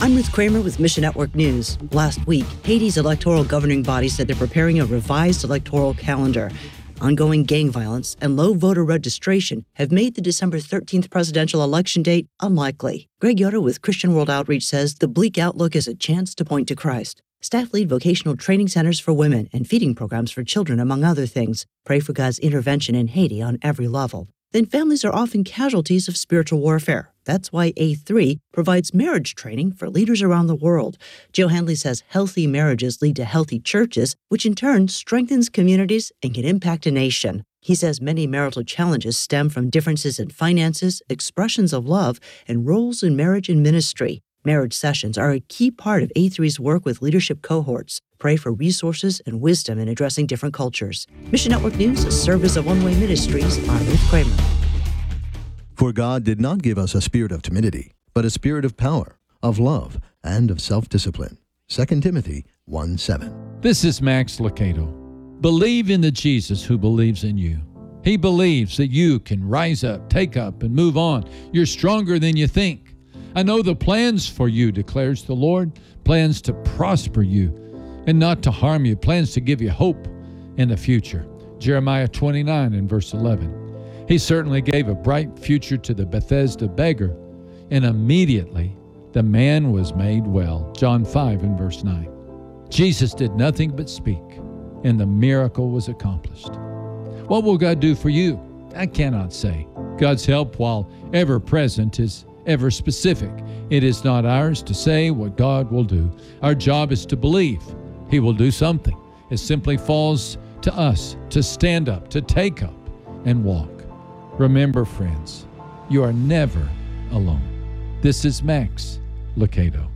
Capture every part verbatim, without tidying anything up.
I'm Ruth Kramer with Mission Network News. Last week, Haiti's electoral governing body said they're preparing a revised electoral calendar. Ongoing gang violence and low voter registration have made the December thirteenth presidential election date unlikely. Greg Yoder with Christian World Outreach says the bleak outlook is a chance to point to Christ. Staff lead vocational training centers for women and feeding programs for children, among other things. Pray for God's intervention in Haiti on every level. Then families are often casualties of spiritual warfare. That's why A three provides marriage training for leaders around the world. Joe Handley says healthy marriages lead to healthy churches, which in turn strengthens communities and can impact a nation. He says many marital challenges stem from differences in finances, expressions of love, and roles in marriage and ministry. Marriage sessions are a key part of A three's work with leadership cohorts. Pray for resources and wisdom in addressing different cultures. Mission Network News, a service of One Way Ministries. I'm Ruth Kramer. For God did not give us a spirit of timidity, but a spirit of power, of love, and of self-discipline. Second Timothy one seven. This is Max Lucado. Believe in the Jesus who believes in you. He believes that you can rise up, take up, and move on. You're stronger than you think. I know the plans for you, declares the Lord, plans to prosper you and not to harm you, plans to give you hope in the future. Jeremiah twenty-nine and verse eleven. He certainly gave a bright future to the Bethesda beggar, and immediately the man was made well. John five and verse nine. Jesus did nothing but speak, and the miracle was accomplished. What will God do for you? I cannot say. God's help, while ever present, is ever specific. It is not ours to say what God will do. Our job is to believe He will do something. It simply falls to us to stand up, to take up, and walk. Remember, friends, you are never alone. This is Max Lucado.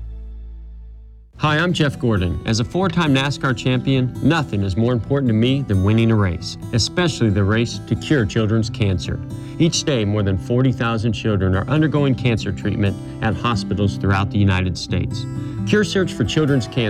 Hi, I'm Jeff Gordon. As a four-time NASCAR champion, nothing is more important to me than winning a race, especially the race to cure children's cancer. Each day, more than forty thousand children are undergoing cancer treatment at hospitals throughout the United States. Cure Search for Children's Cancer